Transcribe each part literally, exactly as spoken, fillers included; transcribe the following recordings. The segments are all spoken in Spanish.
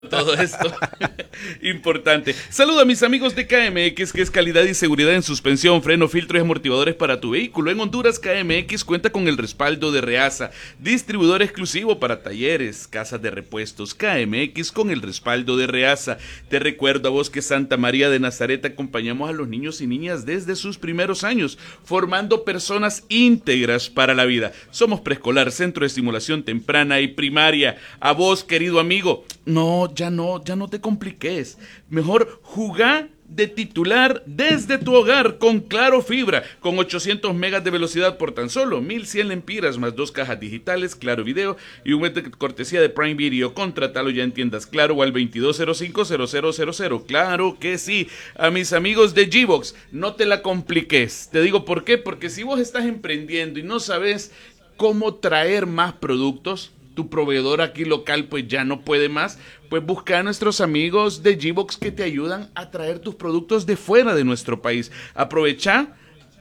todo esto. Importante. Saludo a mis amigos de K M X, que es calidad y seguridad en suspensión, freno, filtros y amortiguadores para tu vehículo. En Honduras, K M X cuenta con el respaldo de Reasa, distribuidor exclusivo para talleres, casas de repuestos. K M X con el respaldo de Reasa. Te recuerdo a vos que Santa María de Nazaret acompañamos a los niños y niñas desde sus primeros años, formando personas íntegras para la vida. Somos preescolar, centro de estimulación temprana y primaria. A vos, querido amigo, no, ya no, ya no te compliques. Mejor jugá de titular desde tu hogar con Claro Fibra, con ochocientos megas de velocidad por tan solo mil cien lempiras, más dos cajas digitales, Claro Video y un mes de cortesía de Prime Video. Contratalo ya en tiendas Claro o al veintidós cero cinco cero cero cero cero. Claro que sí. A mis amigos de G-Box, no te la compliques. Te digo por qué, porque si vos estás emprendiendo y no sabes cómo traer más productos, tu proveedor aquí local pues ya no puede más, pues busca a nuestros amigos de G-Box que te ayudan a traer tus productos de fuera de nuestro país. Aprovecha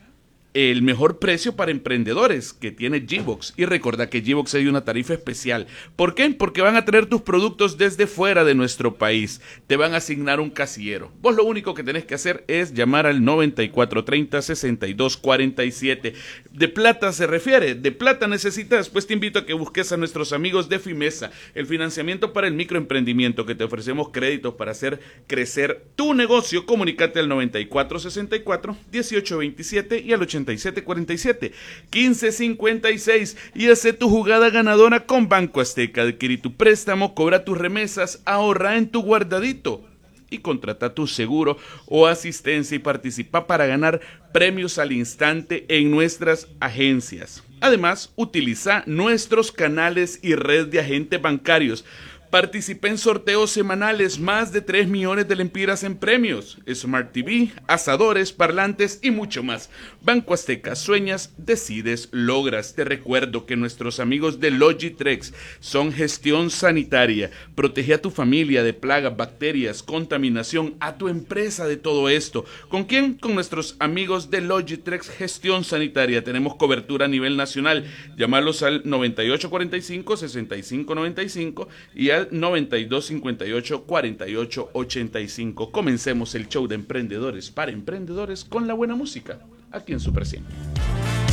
el mejor precio para emprendedores que tiene G-Box. Y recuerda que G-Box hay una tarifa especial. ¿Por qué? Porque van a traer tus productos desde fuera de nuestro país. Te van a asignar un casillero. Vos lo único que tenés que hacer es llamar al noventa y cuatro treinta sesenta y dos cuarenta y siete. ¿De plata se refiere? ¿De plata necesitas? Pues te invito a que busques a nuestros amigos de Fimesa, el financiamiento para el microemprendimiento, que te ofrecemos créditos para hacer crecer tu negocio. Comunícate al noventa y cuatro sesenta y cuatro dieciocho veintisiete y al ochenta y siete cuarenta y siete quince cincuenta y seis y hace tu jugada ganadora con Banco Azteca. Adquirí tu préstamo, cobra tus remesas, ahorra en tu guardadito y contrata tu seguro o asistencia y participa para ganar premios al instante en nuestras agencias. Además, utiliza nuestros canales y red de agentes bancarios. Participa en sorteos semanales, más de tres millones de lempiras en premios, Smart T V, asadores, parlantes y mucho más. Banco Azteca, sueñas, decides, logras. Te recuerdo que nuestros amigos de Logitrex son gestión sanitaria. Protege a tu familia de plagas, bacterias, contaminación, a tu empresa de todo esto. ¿Con quién? Con nuestros amigos de Logitrex Gestión Sanitaria. Tenemos cobertura a nivel nacional. Llámalos al noventa y ocho cuarenta y cinco sesenta y cinco noventa y cinco y al noventa y dos cincuenta y ocho cuarenta y ocho ochenta y cinco. Comencemos el show de emprendedores para emprendedores con la buena música, aquí en Super cien.